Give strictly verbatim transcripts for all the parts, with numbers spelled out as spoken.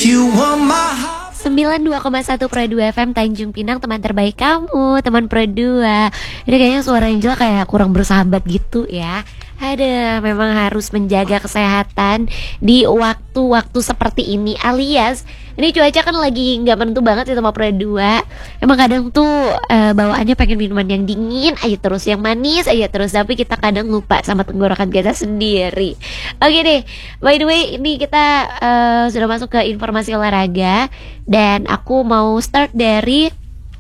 you want my heart. sembilan puluh dua koma satu Pro dua F M Tanjung Pinang, teman terbaik kamu, teman Pro dua. Ini kayaknya suara Angela kayak kurang bersahabat gitu ya. Ada, memang harus menjaga kesehatan di waktu-waktu seperti ini. Alias ini cuaca kan lagi nggak menentu banget ya sama Pro dua. Emang kadang tuh uh, bawaannya pengen minuman yang dingin aja terus, yang manis aja terus, tapi kita kadang lupa sama tenggorokan kita sendiri. Oke deh, by the way ini kita uh, sudah masuk ke informasi olahraga. Dan aku mau start dari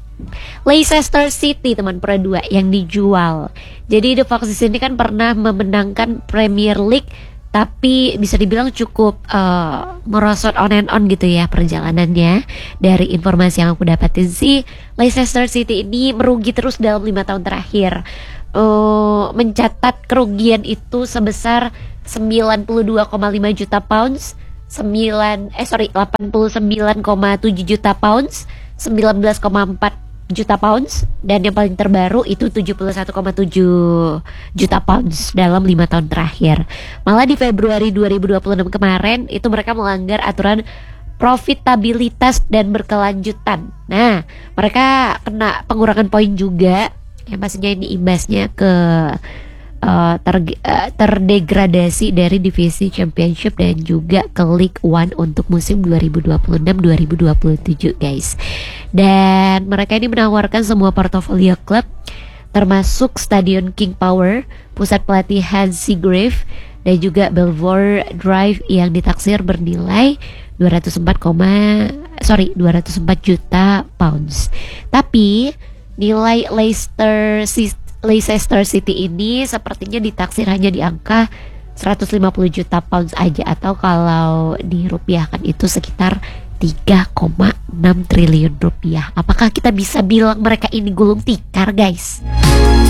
Leicester City, teman Pro dua, yang dijual. Jadi The Foxes ini kan pernah memenangkan Premier League, tapi bisa dibilang cukup uh, merosot on and on gitu ya perjalanannya. Dari informasi yang aku dapatin sih, Leicester City ini merugi terus dalam lima tahun terakhir, uh, mencatat kerugian itu sebesar sembilan puluh dua koma lima juta pounds, sembilan eh sorry delapan puluh sembilan koma tujuh juta pounds, sembilan belas koma empat juta pounds, dan yang paling terbaru itu tujuh puluh satu koma tujuh juta pounds dalam lima tahun terakhir. Malah di Februari dua ribu dua puluh enam kemarin itu mereka melanggar aturan profitabilitas dan berkelanjutan. Nah, mereka kena pengurangan poin juga, yang pastinya ini imbasnya ke Uh, ter, uh, terdegradasi dari divisi Championship dan juga ke League One untuk musim dua ribu dua puluh enam dua ribu dua puluh tujuh guys. Dan mereka ini menawarkan semua portofolio klub termasuk Stadion King Power, pusat pelatihan Seagrave, dan juga Belvoir Drive yang ditaksir bernilai dua ratus empat, sorry dua ratus empat juta pounds. Tapi nilai Leicester City Leicester City ini sepertinya ditaksir hanya di angka seratus lima puluh juta pounds aja, atau kalau dirupiahkan itu sekitar tiga koma enam triliun rupiah. Apakah kita bisa bilang mereka ini gulung tikar guys?